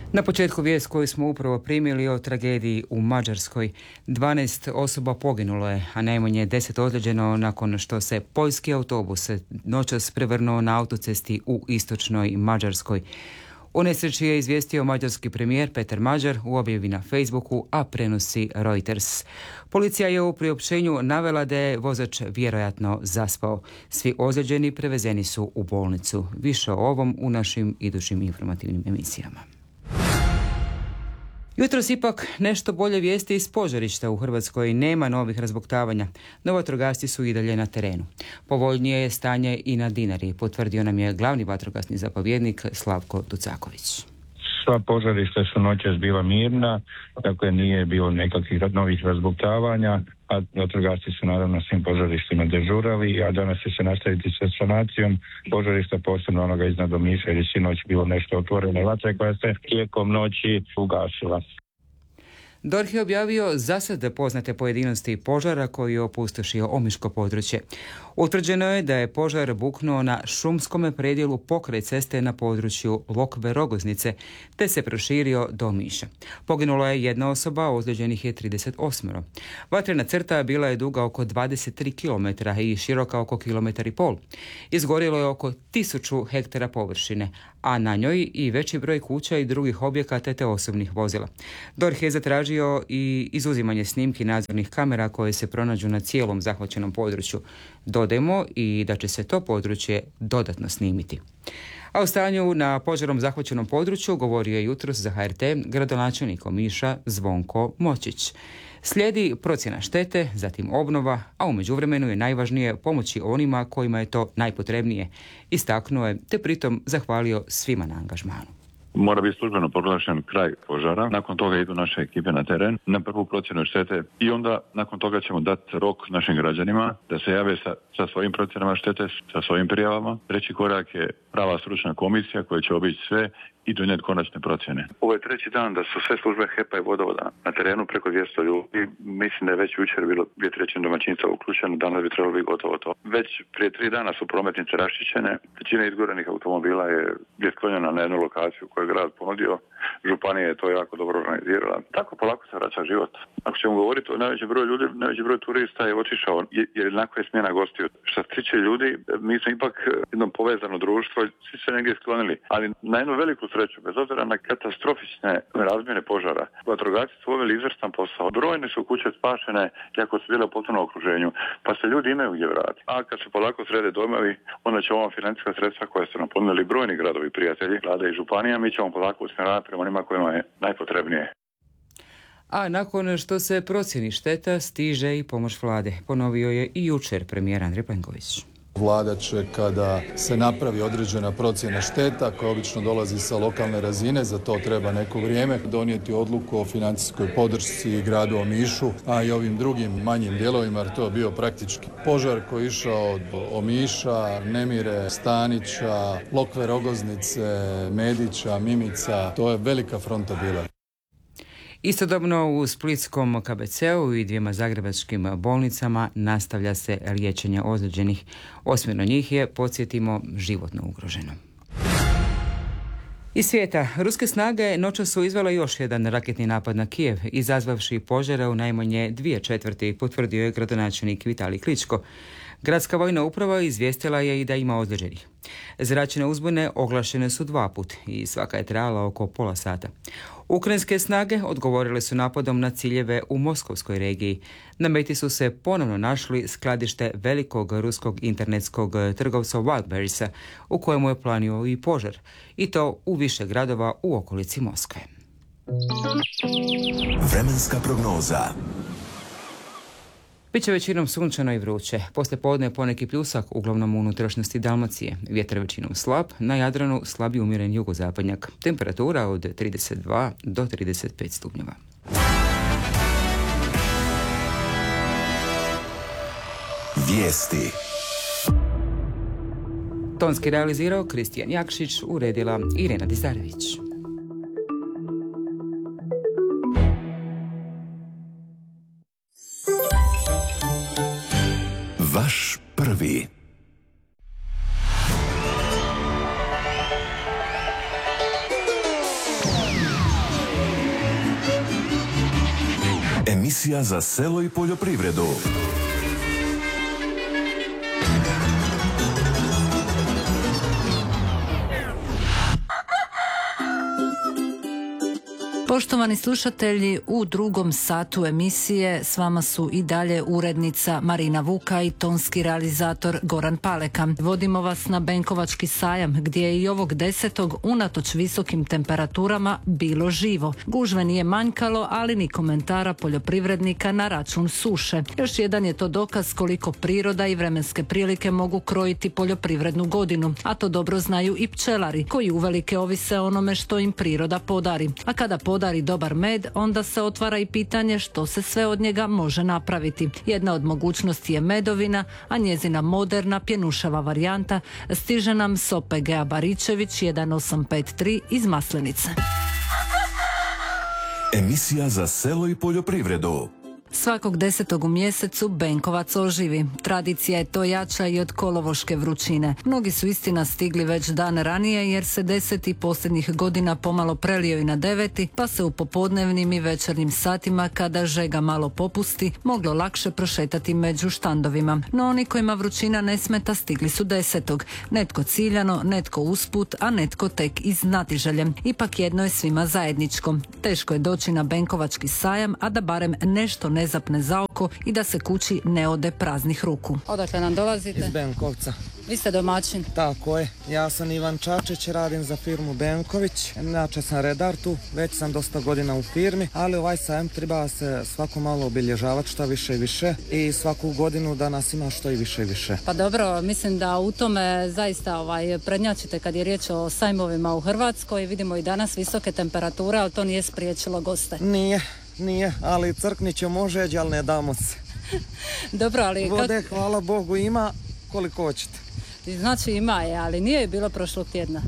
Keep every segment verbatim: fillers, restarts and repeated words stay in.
Na početku vijest koju smo upravo primili o tragediji u Mađarskoj. dvanaest osoba poginulo je, a najmanje deset ozlijeđeno nakon što se poljski autobus noćas prevrnuo na autocesti u istočnoj Mađarskoj. O nesreći je izvijestio mađarski premijer Petar Mađar u objavi na Facebooku, a prenosi Reuters. Policija je u priopćenju navela da je vozač vjerojatno zaspao. Svi ozlijeđeni prevezeni su u bolnicu. Više o ovom u našim idućim informativnim emisijama. Jutros ipak nešto bolje vijesti iz požarišta. U Hrvatskoj nema novih razbuktavanja, no vatrogasci su i dalje na terenu. Povoljnije je stanje i na Dinari, potvrdio nam je glavni vatrogasni zapovjednik Slavko Tucaković. Sva požarišta su noćas bila mirna, dakle nije bilo nekakvih novih razbuktavanja, a vatrogasci su naravno svim požarištima dežurali, a danas će se nastaviti sa sanacijom požarišta, posebno onoga iznad Omiša, jer je sinoć bilo nešto otvorene vatre koja se tijekom noći ugasila. D O R H je objavio zasad poznate pojedinosti požara koji je opustošio omiško područje. Utvrđeno je da je požar buknuo na šumskome predjelu pokraj ceste na području Lokve Rogoznice, te se proširio do Omiša. Poginula je jedna osoba, ozlijeđenih je trideset osam. Vatrena crta bila je duga oko dvadeset tri kilometra i široka oko kilometar i pol. Izgorilo je oko tisuću hektara površine, a na njoj i veći broj kuća i drugih objekata te osobnih vozila. D O R H je zatražio i izuzimanje snimki nadzornih kamera koje se pronađu na cijelom zahvaćenom području. Dodajmo i da će se to područje dodatno snimiti. A o stanju na požarom zahvaćenom području govorio je jutros za H R T gradonačelnik Omiša Zvonko Močić. Slijedi procjena štete, zatim obnova, a u međuvremenu je najvažnije pomoći onima kojima je to najpotrebnije. Istaknuo je te pritom zahvalio svima na angažmanu. Mora biti službeno proglašen kraj požara. Nakon toga idu naše ekipe na teren na prvu procjenu štete i onda nakon toga ćemo dati rok našim građanima da se jave sa, sa svojim procjenama štete, sa svojim prijavama. Treći korak je prava stručna komisija koja će obići sve i donijeti konačne procjene. Ovo je treći dan da su sve službe H E P-a i vodovoda na terenu, preko dvjesto ljudi. Mislim da je već jučer bilo dvije trećine domaćinstva uključeno, danas bi trebalo biti gotovo to. Već prije tri dana su prometnice raščišćene, većina izgorenih automobila je, je sklonjena na jednu lokaciju koju je grad ponudio. Županija je to jako dobro organizirala. Tako polako se vraća život. Ako ćemo govoriti o najveći broj ljudi, najveći broj turista je otišao jer jednako je smjena gostiju. Što se tiče ljudi, mi smo ipak jedno povezano društvo, svi se negdje sklonili, ali na jednu veliku sreću, bez obzira na katastrofične razmjene požara. Vatrogasci su obavili izvrstan posao. Brojne su kuće spašene, iako su bile u potpunom okruženju, pa se ljudi imaju gdje vratiti. A kad se polako srede dojmovi, onda će ova financijska sredstva koja su nam ponudili brojni gradovi prijatelji, vlada i županija, mi ćemo polako usmjeravati prema onima kojima je najpotrebnije. A nakon što se procjeni šteta, stiže i pomoć vlade. Ponovio je i jučer premijer Andrej Plenković. Vlada će, kada se napravi određena procjena šteta koja obično dolazi sa lokalne razine, za to treba neko vrijeme, donijeti odluku o financijskoj podršci gradu Omišu, a i ovim drugim manjim dijelovima, jer to je bio praktički požar koji je išao od Omiša, Nemire, Stanića, Lokve Rogoznice, Medića, Mimica. To je velika fronta bila. Istodobno u splitskom K B C-u i dvijema zagrebačkim bolnicama nastavlja se liječenje ozlijeđenih. Osmero njih je, podsjetimo, životno ugroženo. Iz svijeta, ruske snage noćas su izvele još jedan raketni napad na Kijev, izazvavši požare u najmanje dvije četvrti, potvrdio je gradonačelnik Vitalij Kličko. Gradska vojna uprava izvijestila je i da ima ozlijeđenih. Zračne uzbune oglašene su dva put i svaka je trajala oko pola sata. Ukrajinske snage odgovorile su napadom na ciljeve u Moskovskoj regiji. Na meti su se ponovno našli skladište velikog ruskog internetskog trgovca Wildberriesa, u kojemu je planio i požar, i to u više gradova u okolici Moskve. Vremenska prognoza. Biće većinom sunčano i vruće. Poslije podne poneki pljusak, uglavnom u unutrašnjosti Dalmacije. Vjetar većinom slab, na Jadranu slab i umjeren jugozapadnjak. Temperatura od trideset dva do trideset pet stupnjeva. Vijesti. Tonski realizirao Kristijan Jakšić, uredila Irena Dizarević. Vaš prvi. Emisija za selo i poljoprivredu. Poštovani slušatelji, u drugom satu emisije s vama su i dalje urednica Marina Vuka i tonski realizator Goran Paleka. Vodimo vas na Benkovački sajam, gdje je i ovog desetog unatoč visokim temperaturama bilo živo. Gužve nije manjkalo, ali ni komentara poljoprivrednika na račun suše. Još jedan je to dokaz koliko priroda i vremenske prilike mogu krojiti poljoprivrednu godinu, a to dobro znaju i pčelari, koji uvelike ovise o onome što im priroda podari. A kada podari dobar med, onda se otvara i pitanje što se sve od njega može napraviti. Jedna od mogućnosti je medovina, a njezina moderna pjenušava varijanta stiže nam s O P G-a Baričević jedan osam pet tri iz Maslenice. Emisija za selo i poljoprivredu. Svakog desetog u mjesecu Benkovac oživi. Tradicija je to jača i od kolovoške vrućine. Mnogi su istina stigli već dan ranije jer se deseti posljednjih godina pomalo prelio i na deveti, pa se u popodnevnim i večernjim satima, kada žega malo popusti, moglo lakše prošetati među štandovima. No oni kojima vrućina ne smeta stigli su desetog. Netko ciljano, netko usput, a netko tek iz znatiželje. Ipak jedno je svima zajedničko. Teško je doći na Benkovački sajam, a da barem nešto ne zapne za oko i da se kući ne ode praznih ruku. Odakle nam dolazite? Iz Benkovca. Vi ste domaćin? Tako je. Ja sam Ivan Čačić, radim za firmu Benković. Inače sam redar tu, već sam dosta godina u firmi, ali ovaj sajam treba se svako malo obilježavati što više i više i svaku godinu da nas ima što i više i više. Pa dobro, mislim da u tome zaista ovaj, prednjačite kad je riječ o sajmovima u Hrvatskoj. Vidimo i danas visoke temperature, ali to nije spriječilo goste. Nije. Nije, ali crkniće može, ali ne damo se. Dobro, ali... Vode, kak... hvala Bogu, ima koliko hoćete. Znači ima je, ali nije je bilo prošlog tjedna.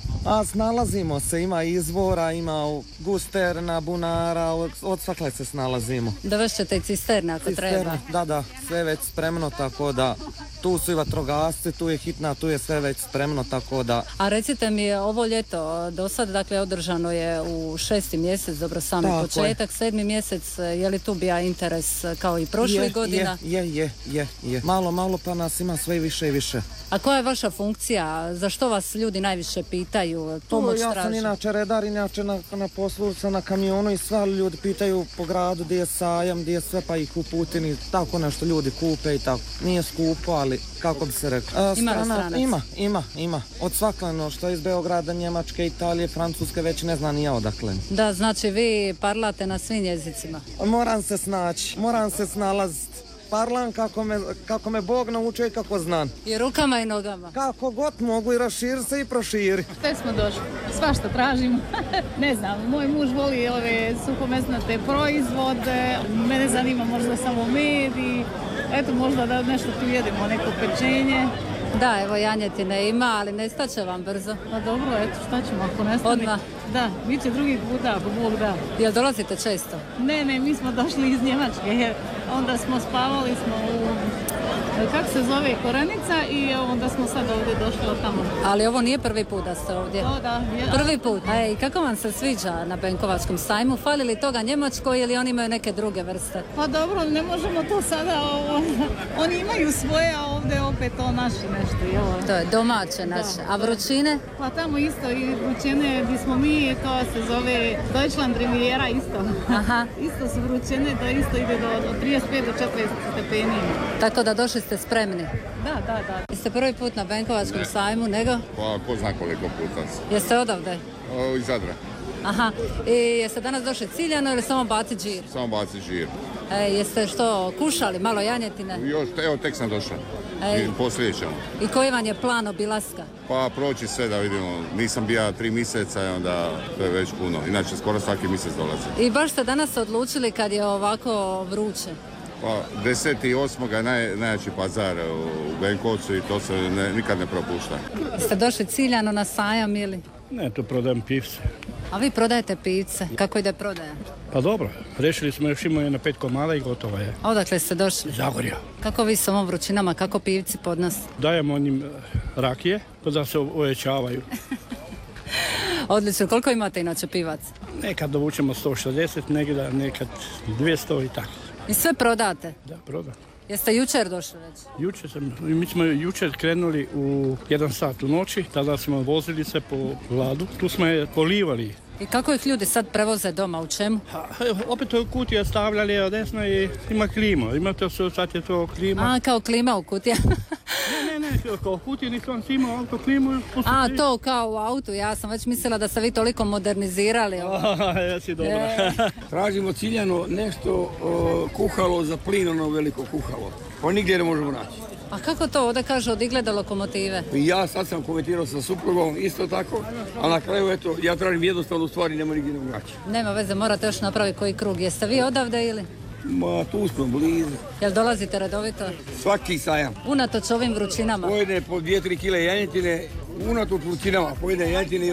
A snalazimo se, ima izvora, ima gusterna, bunara, od, od svakle se snalazimo. Dovešćete i cisterne ako Cisterna, treba. Da, da, sve već spremno, tako da tu su i vatrogasci, tu je hitna, tu je sve već spremno, tako da... A recite mi, ovo ljeto, do sad, dakle, održano je u šesti mjesec, dobro, sami tako početak, je. Sedmi mjesec, je li tu bija interes kao i prošle godina? Je, je, je, je, je. Malo, malo pa nas ima sve više i više. A koja je vaša funkcija? Za što vas ljudi najviše pitaju? Pomoć ja traže? sam inače redar, inače na, na poslu sam na kamionu i sve, ali ljudi pitaju po gradu gdje je sajam, gdje je sve, pa ih uputim i tako nešto ljudi kupe i tako. Nije skupo, ali kako bi se rekao. A, ima strana, ima, ima, ima. Od svakleno, što iz Beograda, Njemačke, Italije, Francuske, već ne znam ni ja odakle. Da, znači vi parlate na svim jezicima. Moram se snaći, moram se snalaziti. Parlam kako me, kako me Bog naučio i kako znam. I rukama i nogama. Kako god mogu i raširi se i proširi. Sve smo došli, svašta tražimo. Ne znam, moj muž voli ove suhomesnate proizvode, mene zanima možda samo med i eto možda da nešto tu jedemo, neko pečenje. Da, evo janjetine ima, ali ne staće vam brzo. Pa dobro, eto šta ćemo ako nestane. Odmah? Da, bit će drugi puta, ako Bog da. Jel dolazite često? Ne, ne, mi smo došli iz Njemačke, onda smo spavali smo u, kako se zove, Korenica i onda smo sad ovdje došli od tamo. Ali ovo nije prvi put da ste ovdje? O, da. Je, prvi put. A i kako vam se sviđa na Benkovačkom sajmu? Fali li toga Njemačkoj ili oni imaju neke druge vrste? Pa dobro, ne možemo to sada, ovo, oni imaju svoje, a ovdje opet to naše nešto. Jel? To je domaće naše. Da, a vrućine? Pa tamo isto i vrućine gdje smo mi, to se zove Deutschland Riviera isto. Aha. Isto su vrućine, to isto ide do, od trideset pet do četrdeset stepeni. Tako da došli ste spremni? Da, da, da. Jeste prvi put na Benkovačkom ne. sajmu, nego? Pa, ko zna koliko puta. Jeste odavde? O, iz Zadra. Aha. I jeste danas došli ciljano ili samo baciti žir? Samo baciti žir. E, jeste što, kušali malo janjetine? Još, evo, tek sam došao. E. Poslije ćemo. I koji vam je plan obilaska? Pa proći sve da vidimo. Nisam bio tri mjeseca i onda to je već puno. Inače skoro svaki mjesec dolazi. I baš ste danas odlučili kad je ovako vruće? Pa deset osmog je naj, najjači pazar u Benkovcu i to se ne, nikad ne propušta. Ste došli ciljano na sajam ili? Ne, tu prodajem pivce. A vi prodajete pivce? Kako ide prodaja? Pa dobro, rešili smo još imamo na pet komada i gotovo je. A odakle ste došli? Zagorja. Kako vi s ovom vrućinama, kako pivci podnos? Dajemo onim rakije, pa da se ojećavaju. Odlično, koliko imate inače pivaca? Nekad dovučemo sto šezdeset, negdje nekad dvjesto i tako. I sve prodate? Da, prodam. Jeste jučer došli već? Jučer sam, mi smo jučer krenuli u jedan sat u noći, tada smo vozili se po Vladu, tu smo je polivali. I kako ih ljudi sad prevoze doma, u čemu? Ha, opet u kutije stavljali od desno i ima klimu, imate se, sad je to klima. A, kao klima u kutije. ne, ne, ne, kao kutije nisam si imao auto klimu. A, to kao u autu, ja sam već mislila da ste vi toliko modernizirali. A, jesi dobro. E. Tražimo ciljano nešto o, kuhalo za plin, ono veliko kuhalo. Pa nigdje ne možemo naći. A kako to ovdje kaže od igleda lokomotive? I ja sad sam komentirao sa suprugom isto tako, a na kraju eto, ja tražim jednostavnu stvar i nema nigdje ne naći. Nema veze, morate još napraviti koji krug. Jeste vi odavde ili? Ma, tu smo blizu. Jel dolazite redovito? Svaki sajam. Unatoč ovim vrućinama? Pojede po dvije, tri kile janjetine, unatoč vrućinama, pojede janjetine